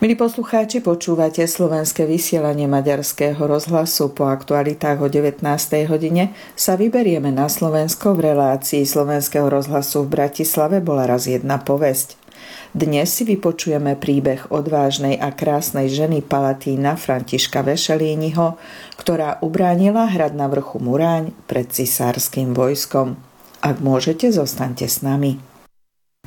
Milí poslucháči, počúvate slovenské vysielanie Maďarského rozhlasu. Po aktualitách o 19. hodine sa vyberieme na Slovensko. V relácii Slovenského rozhlasu v Bratislave bola raz jedna povesť. Dnes si vypočujeme príbeh odvážnej a krásnej ženy Palatína Františka Vešelíniho, ktorá ubránila hrad na vrchu Muráň pred cisárskym vojskom. Ak môžete, zostaňte s nami.